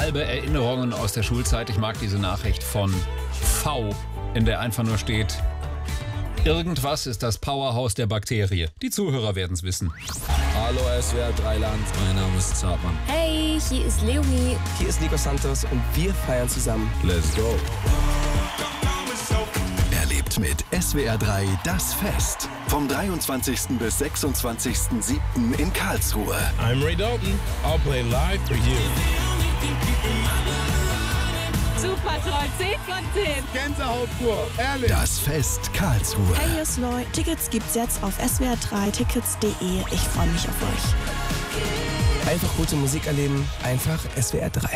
Herbe Erinnerungen aus der Schulzeit. Ich mag diese Nachricht von V, in der einfach nur steht: Irgendwas ist das Powerhouse der Bakterie. Die Zuhörer werden es wissen. Hallo SWR 3 Land, mein Name ist Zartmann. Hey, hier ist Leonie. Hier ist Nico Santos und wir feiern zusammen. Let's go. Erlebt mit SWR 3 das Fest. Vom 23. bis 26.07. in Karlsruhe. I'm Ray Dalton. I'll play live for you. Super toll, 10 von 10. Gänsehaut pur, ehrlich. Das Fest Karlsruhe. Hey, hier ist Loy. Tickets gibt's jetzt auf swr3tickets.de. Ich freue mich auf euch. Einfach gute Musik erleben, einfach SWR 3.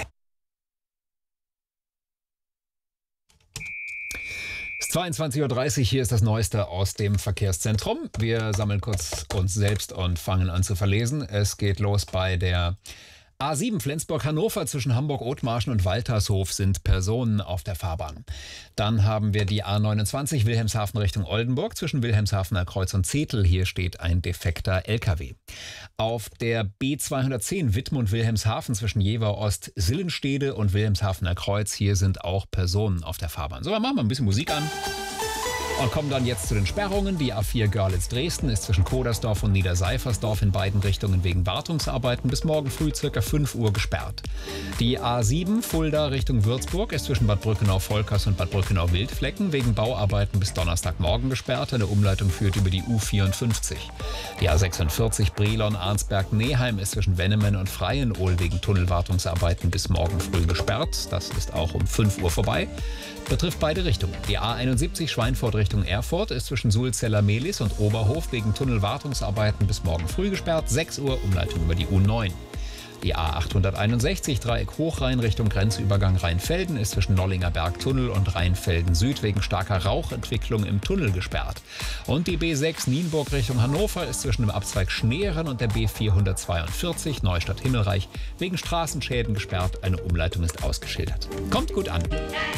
Es ist 22.30 Uhr, hier ist das Neueste aus dem Verkehrszentrum. Wir sammeln kurz uns selbst und fangen an zu verlesen. Es geht los bei der A7 Flensburg-Hannover. Zwischen Hamburg-Othmarschen und Waltershof sind Personen auf der Fahrbahn. Dann haben wir die A29 Wilhelmshaven Richtung Oldenburg. Zwischen Wilhelmshavener Kreuz und Zetel. Hier steht ein defekter LKW. Auf der B210 Wittmund-Wilhelmshaven zwischen Jever-Ost, Sillenstede und Wilhelmshavener Kreuz. Hier sind auch Personen auf der Fahrbahn. So, dann machen wir ein bisschen Musik an. Und kommen dann jetzt zu den Sperrungen. Die A4 Görlitz-Dresden ist zwischen Kodersdorf und Niederseifersdorf in beiden Richtungen wegen Wartungsarbeiten bis morgen früh ca. 5 Uhr gesperrt. Die A7 Fulda Richtung Würzburg ist zwischen Bad Brückenau-Volkers und Bad Brückenau-Wildflecken wegen Bauarbeiten bis Donnerstagmorgen gesperrt. Eine Umleitung führt über die U54. Die A46 Brilon-Arnsberg-Neheim ist zwischen Wennemen und Freienohl wegen Tunnelwartungsarbeiten bis morgen früh gesperrt. Das ist auch um 5 Uhr vorbei. Betrifft beide Richtungen. Die A71 Schweinfurt Richtung Erfurt ist zwischen Sulzeller-Mehlis und Oberhof wegen Tunnelwartungsarbeiten bis morgen früh gesperrt. 6 Uhr Umleitung über die U9. Die A861 Dreieck Hochrhein Richtung Grenzübergang Rheinfelden ist zwischen Nollinger Bergtunnel und Rheinfelden Süd wegen starker Rauchentwicklung im Tunnel gesperrt. Und die B6 Nienburg Richtung Hannover ist zwischen dem Abzweig Schneeren und der B442 Neustadt Himmelreich wegen Straßenschäden gesperrt. Eine Umleitung ist ausgeschildert. Kommt gut an.